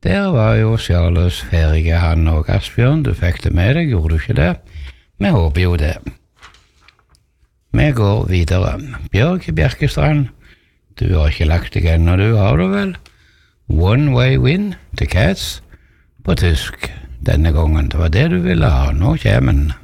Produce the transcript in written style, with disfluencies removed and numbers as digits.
Der var jo Charles ferdige, han og Asbjørn. Du fikk det med deg, gjorde du ikke det? Vi håper jo det. Vi går videre. Bjørg Bjerkestrand, du har ikke lagt deg ennå, du har du vel? One Way Win til Cats på tysk denne gangen. Det var det du ville ha. Nå kommer den.